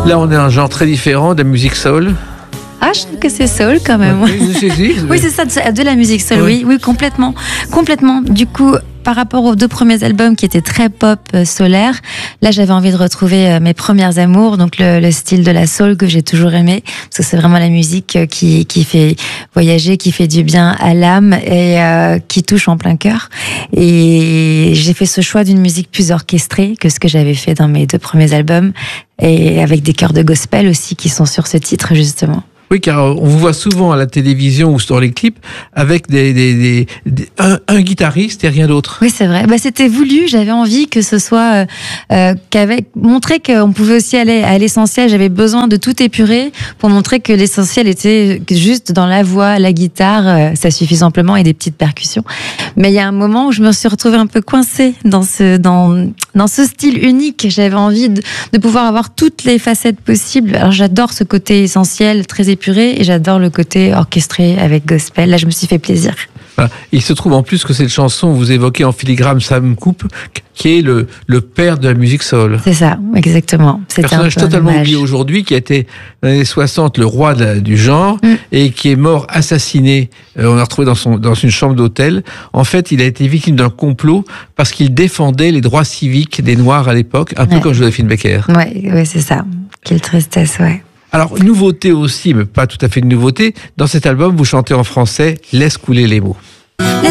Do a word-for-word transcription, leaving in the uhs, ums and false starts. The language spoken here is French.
Là, on est un genre très différent de la musique soul. Ah, je trouve que c'est soul quand même. Oui, c'est, c'est, oui, c'est ça, de la musique soul, oui, oui, oui, complètement. Complètement. Du coup, par rapport aux deux premiers albums qui étaient très pop, euh, solaire, là, j'avais envie de retrouver euh, mes premières amours, donc le, le style de la soul que j'ai toujours aimé, parce que c'est vraiment la musique euh, qui, qui fait voyager, qui fait du bien à l'âme et euh, qui touche en plein cœur. Et j'ai fait ce choix d'une musique plus orchestrée que ce que j'avais fait dans mes deux premiers albums, et avec des chœurs de gospel aussi qui sont sur ce titre, justement. Oui, car on vous voit souvent à la télévision ou sur les clips avec des, des, des, des, un, un guitariste et rien d'autre. Oui, c'est vrai. Bah, c'était voulu. J'avais envie que ce soit euh, qu'avec montrer qu'on pouvait aussi aller à l'essentiel. J'avais besoin de tout épurer pour montrer que l'essentiel était juste dans la voix, la guitare, euh, ça suffit simplement, et des petites percussions. Mais il y a un moment où je me suis retrouvée un peu coincée dans ce dans dans ce style unique. J'avais envie de, de pouvoir avoir toutes les facettes possibles. Alors j'adore ce côté essentiel, très épuré, et j'adore le côté orchestré avec gospel. Là, je me suis fait plaisir. Voilà. Il se trouve en plus que cette chanson, vous évoquez en filigrane Sam Cooke, qui est le, le père de la musique soul. C'est ça, exactement. C'est un personnage totalement oublié aujourd'hui, qui a été dans les années soixante le roi de la, du genre, mm. et qui est mort assassiné. Euh, on l'a retrouvé dans, son, dans une chambre d'hôtel. En fait, il a été victime d'un complot parce qu'il défendait les droits civiques des Noirs à l'époque, un peu ouais. comme Joséphine Baker. Oui, ouais, c'est ça. Quelle tristesse, ouais. Alors, une nouveauté aussi, mais pas tout à fait une nouveauté, dans cet album, vous chantez en français « Laisse couler les mots ».